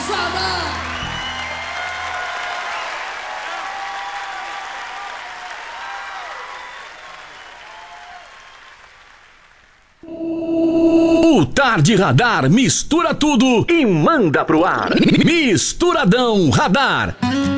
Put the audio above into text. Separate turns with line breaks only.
moçada!
O Tarde Radar mistura tudo e manda pro ar. Misturadão Radar.